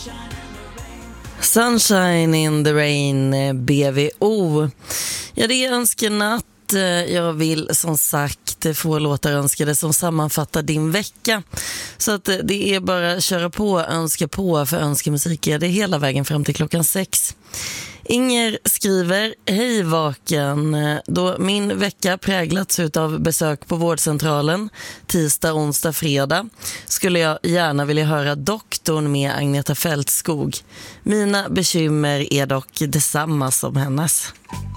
Sunshine in the Rain, BVO. Ja, det är önskenatt. Jag vill som sagt få låtar önskade som sammanfattar din vecka. Så att det är bara att köra på, önska på, för önskemusik är det hela vägen fram till klockan 6. Inger skriver: hej vaken, då min vecka präglats av besök på vårdcentralen tisdag, onsdag, fredag skulle jag gärna vilja höra Doktorn med Agneta Fältskog. Mina bekymmer är dock detsamma som hennes.